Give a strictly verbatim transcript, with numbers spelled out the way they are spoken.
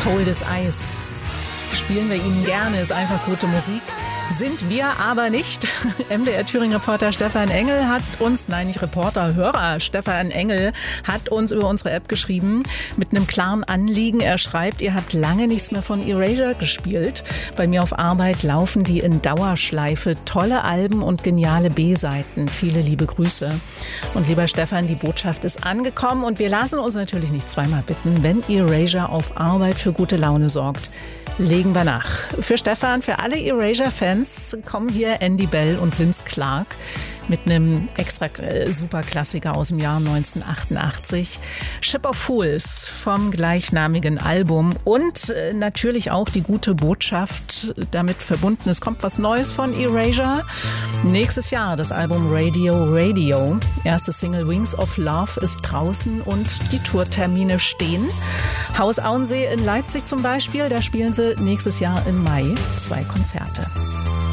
Cold as Ice. Spielen wir Ihnen gerne, ist einfach gute Musik. Sind wir aber nicht. M D R Thüringen-Reporter Stefan Engel hat uns, nein nicht Reporter, Hörer Stefan Engel hat uns über unsere App geschrieben mit einem klaren Anliegen. Er schreibt, ihr habt lange nichts mehr von Erasure gespielt. Bei mir auf Arbeit laufen die in Dauerschleife. Tolle Alben und geniale B-Seiten. Viele liebe Grüße. Und lieber Stefan, die Botschaft ist angekommen und wir lassen uns natürlich nicht zweimal bitten, wenn Erasure auf Arbeit für gute Laune sorgt. Legen wir nach. Für Stefan, für alle Erasure-Fans kommen hier Andy Bell und Vince Clarke mit einem extra äh, Superklassiker aus dem Jahr neunzehnhundertachtundachtzig. Ship of Fools vom gleichnamigen Album und äh, natürlich auch die gute Botschaft damit verbunden. Es kommt was Neues von Erasure. Nächstes Jahr das Album Radio Radio. Erste Single Wings of Love ist draußen und die Tourtermine stehen. Haus Auensee in Leipzig zum Beispiel, da spielen sie nächstes Jahr im Mai zwei Konzerte.